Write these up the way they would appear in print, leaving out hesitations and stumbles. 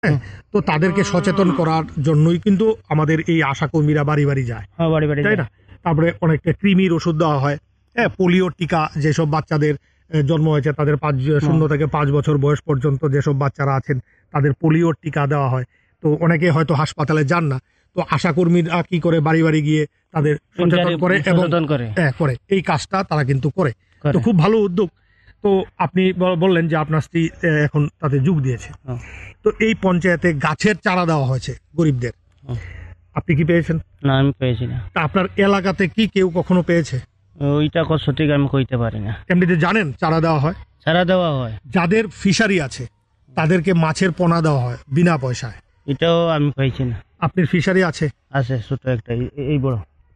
তো তাদেরকে সচেতন করার জন্যই কিন্তু আমাদের এই আশা কর্মীরা বাড়ি বাড়ি যায়, তাই না? তারপরে অনেকটা কৃমির ওষুধ দেওয়া হয়, পোলিও টিকা যেসব বাচ্চাদের জন্ম হয়েছে তাদের 0 থেকে 5 বছর বয়স পর্যন্ত যেসব বাচ্চারা আছেন তাদের পোলিওর টিকা দেওয়া হয়। তো অনেকে হয়তো হাসপাতালে যান না, তো আশা কর্মীরা কি করে বাড়ি বাড়ি গিয়ে তাদের সচেতন করে এবং করে এই কাজটা তারা কিন্তু করে। তো খুব ভালো উদ্যোগ। তো আপনি বললেন যে আপনার স্ত্রী এখন তাতে যোগ দিয়েছে। তো এই পঞ্চায়েতে গাছের চারা দেওয়া হয়েছে গরিবদের, আপনি কি পেয়েছেন? না, আমি পেয়েছি না। তা আপনার এলাকাতে কি কেউ কখনো পেয়েছে? ওইটা সঠিক আমি কইতে পারি না। এমনিতে জানেন চারা দেওয়া হয়? চারা দেওয়া হয়। যাদের ফিশারি আছে তাদেরকে মাছের পোনা দেওয়া হয় বিনা পয়সায়। এটাও আমি পাইছি না। আপনার ফিশারি আছে? আছে, ছোট একটা, এই বড়।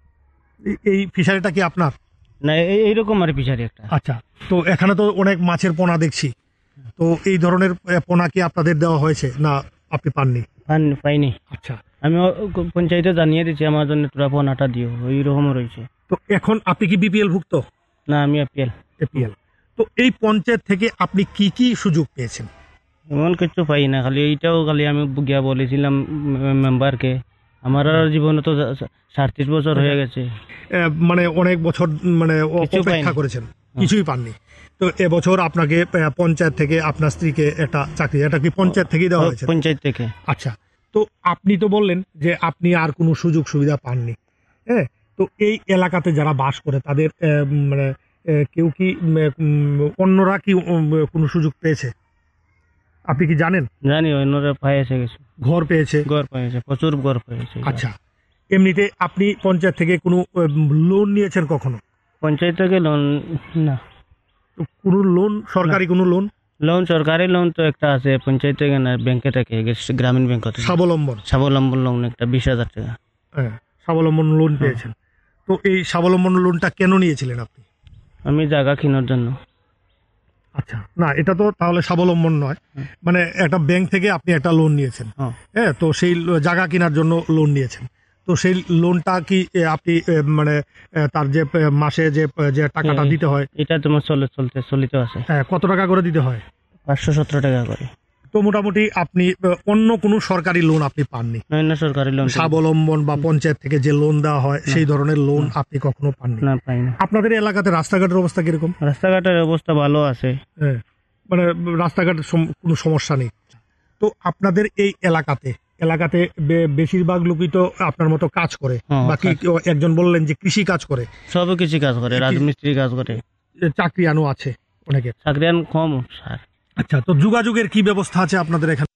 এই ফিশারিটা কি আপনার? না, এইরকম আর ফিশারি একটা। আচ্ছা, তো এখানে তো অনেক মাছের পোনা দেখছি, তো এই ধরনের পোনা কি আপনাদের দেওয়া হয়েছে না আপনি পাননি? পাইনি। আচ্ছা, আমি পঞ্চায়েতে জানিয়ে দিচ্ছি আমার জন্য তোরা পোনাটা দিও, ওই রকম রয়েছে। তো এখন আপনি কি বিপিএল ভুক্ত? না, আমি এপিএল। তো এই পঞ্চায়েত থেকে আপনি কি কি সুযোগ পেয়েছেন? এমন কিছু পাই না, খালি আমি গিয়া বলেছিলাম মেম্বারকে। আমার জীবনে তো 37 বছর হয়ে গেছে, মানে অনেক বছর মানে অপেক্ষা করেছেন, কিছুই পাননি। তো এবছর আপনাকে পঞ্চায়েত থেকে আপনার স্ত্রীকে একটা চাকরি, এটা কি পঞ্চায়েত থেকেই দেওয়া হয়েছে? পঞ্চায়েত থেকে। আচ্ছা, তো আপনি তো বললেন যে আপনি আর কোনো সুযোগ সুবিধা পাননি, হ্যাঁ? তো এই এলাকাতে যারা বাস করে তাদের মানে কেউ কি অন্যরা কি কোনো সুযোগ পেয়েছে আপনি কি জানেন? জানি, অন্যরা পেয়েছে, কিছু ঘর পেয়েছে, প্রচুর ঘর পেয়েছে। আচ্ছা, এমনিতে আপনি পঞ্চায়েত থেকে কোনো লোন নিয়েছেন কখনো? পঞ্চায়েত থেকে লোন না। তো কোনো লোন, সরকারি কোনো লোন? সরকারি লোন তো একটা আছে পঞ্চায়েত থেকে না, ব্যাংকে থেকে, গ্রামীণ ব্যাংক থেকে। স্বাবলম্বন লোন একটা 20,000 টাকা। হ্যাঁ, স্বাবলম্বন লোন পেয়েছেন। তো এই স্বাবলম্বন লোনটা কেন নিয়েছিলেন আপনি? আমি জায়গা কেনার জন্য। আচ্ছা, না এটা তো তাহলে স্বাবলম্বন নয়, মানে একটা ব্যাংক থেকে আপনি একটা লোন নিয়েছেন, হ্যাঁ? তো সেই জায়গা কেনার জন্য লোন নিয়েছেন, তো সেই লোনটা কি আপনি মানে তার যে মাসে যে টাকাটা দিতে হয়, এটা তোমার চলিতে আছে। হ্যাঁ, কত টাকা করে দিতে হয়? 517 টাকা করে। তো মোটামুটি আপনি অন্য কোনো সরকারি লোন আপনি পাননি? সরকারি লোন, স্বাবলম্বন বা পঞ্চায়েত থেকে যে লোন দেওয়া হয় সেই ধরনের লোন আপনি কখনো পাননি? না, পাইনি। আপনাদের এলাকাতে রাস্তাঘাটের অবস্থা কিরকম? রাস্তাঘাটের অবস্থা ভালো আছে, হ্যাঁ, মানে রাস্তাঘাট কোনো সমস্যা নেই। তো আপনাদের এই এলাকাতে বেশিরভাগ লোকই তো আপনার মতো কাজ করে, বাকি একজন বললেন যে কৃষি কাজ করে, সব কিছু কাজ করে, রাজমিস্ত্রি কাজ করে, চাকরিয়ানও আছে অনেকে। চাকরিয়ান কম স্যার। আচ্ছা, তো যোগাযোগের কি ব্যবস্থা আছে আপনাদের এখানে?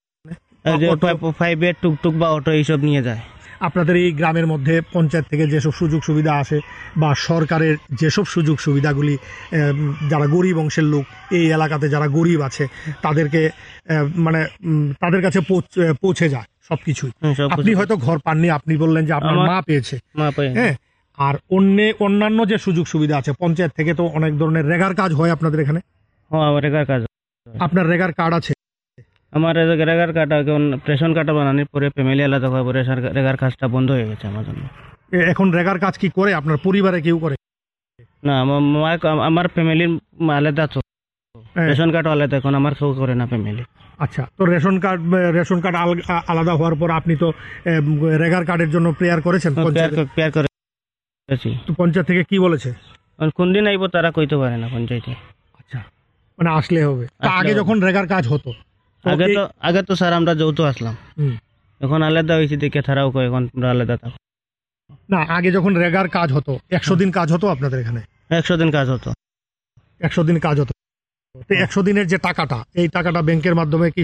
প্রাইভেট টুকটুক বা অটো এইসব নিয়ে যায়। আপনাদের এই গ্রামের মধ্যে পঞ্চায়েত থেকে যেসব সুযোগ সুবিধা আসে বা সরকারের যেসব সুযোগ সুবিধাগুলি যারা গরিব অংশের লোক এই এলাকাতে যারা গরিব আছে তাদেরকে মানে তাদের কাছে পৌঁছে যায় সবকিছুই। আপনি হয়তো ঘর পাননি, আপনি বললেন যে আপনার মা পেয়েছে, হ্যাঁ? আর অন্যান্য যে সুযোগ সুবিধা আছে পঞ্চায়েত থেকে, তো অনেক ধরনের রেগার কাজ হয় আপনাদের এখানে? রেগার কাজ। আপনার রেগার কার্ড আছে? আমার রেগার কার্ড রেশন কার্ড বানানোর পরে ফ্যামিলি আলাদা হওয়ার পরে রেগার কাজটা বন্ধ হয়ে গেছে আমার জন্য। এখন রেগার কাজ কি করে আপনার পরিবারে কেউ করে? না, আমার ফ্যামিলির আলাদা, তো রেশন কার্ড আলাদা, এখন আমার কেউ করে না ফ্যামিলি। আচ্ছা, তো রেশন কার্ড আলাদা হওয়ার পর আপনি তো রেগার কার্ডের জন্য প্রেয়ার করেছেন? প্রেয়ার করেছি। তো পঞ্চায়েত থেকে কি বলেছে? কোন দিন আইব তারা কইতে পারে না পঞ্চায়েতে। আচ্ছা, মানে আসলে হবে। আগে যখন রেগার কাজ হতো, আগে তো স্যার আমরা যৌথ আসলাম, এখন আলাদা হয়েছে দেখে তারাও কয় এখন তোমরা আলাদা থাকো। না, আগে যখন রেগার কাজ হতো 100 দিন কাজ হতো আপনাদের এখানে? 100 দিন কাজ হতো। 100 দিন কাজ হতো। তো 100 দিনের যে টাকাটা, এই টাকাটা ব্যাংকের মাধ্যমে কি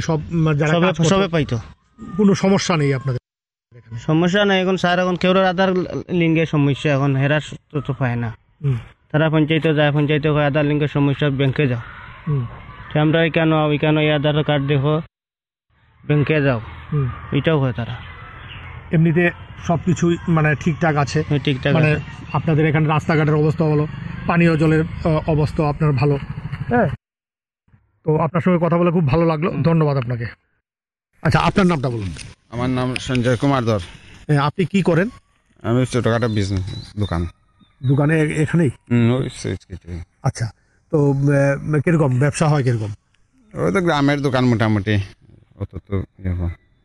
সবে পাইতো? কোনো সমস্যা নেই আপনাদের এখানে? সমস্যা নাই, এখন স্যার এখন কেউ আধার লিঙ্গের সমস্যা, এখন হেরার তো পায় না, তারা পঞ্চায়েতে যায়, পঞ্চায়েতে আধার লিঙ্গের সমস্যা, ব্যাংকে যাও। আমরা কেন আধার কার্ড দেখো, ব্যাংকে যাও, এটাও হয় তারা। এমনিতে সবকিছুই মানে ঠিকঠাক আছে? ঠিকঠাক মানে আছে। আপনাদের এখানে রাস্তাঘাটের অবস্থা ভালো, পানীয় জলের অবস্থা আপনার ভালো, হ্যাঁ? তো আপনার সঙ্গে কথা বলে খুব ভালো লাগলো, ধন্যবাদ আপনাকে। আচ্ছা, আপনার নামটা বলুন। আমার নাম সঞ্জয় কুমার ধর। আপনি কি করেন? আমি ছোটখাটো বিজনেস দোকানে এখানেই? আচ্ছা, তো কিরকম ব্যবসা হয় কিরকম? ওই তো গ্রামের দোকান মোটামুটি, অত তো